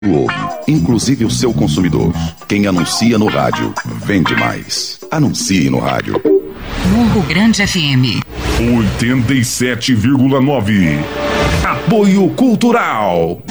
ouve, inclusive o seu consumidor. Quem anuncia no rádio, vende mais. Anuncie no rádio. Morro Grande FM 87,9. Apoio Cultural.